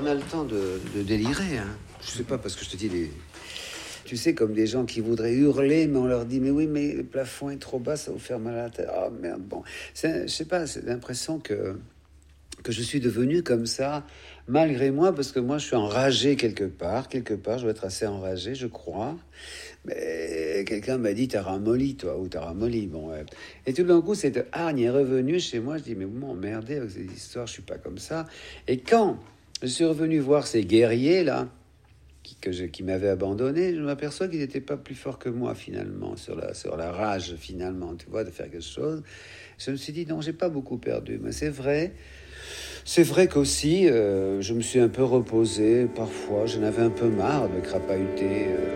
on a le temps de délirer, hein. Je sais pas, parce que je te dis, tu sais, comme des gens qui voudraient hurler, mais on leur dit, mais oui, mais le plafond est trop bas, ça va vous faire mal à la tête. Ah merde, bon. Je sais pas, c'est l'impression que je suis devenu comme ça, malgré moi, parce que moi, je suis enragé quelque part. Quelque part, je dois être assez enragé, je crois. Mais quelqu'un m'a dit, t'as ramolli, toi, ou t'as ramolli. Bon, ouais. Et tout d'un coup, cette hargne est revenue chez moi. Je dis, mais vous m'emmerdez avec ces histoires, je suis pas comme ça. Et quand je suis revenu voir ces guerriers, là, qui m'avaient abandonné, je m'aperçois qu'ils n'étaient pas plus forts que moi, finalement, sur la rage, finalement, tu vois, de faire quelque chose. Je me suis dit, non, j'ai pas beaucoup perdu. Mais c'est vrai qu'aussi, je me suis un peu reposé. Parfois, j'en avais un peu marre de crapahuter.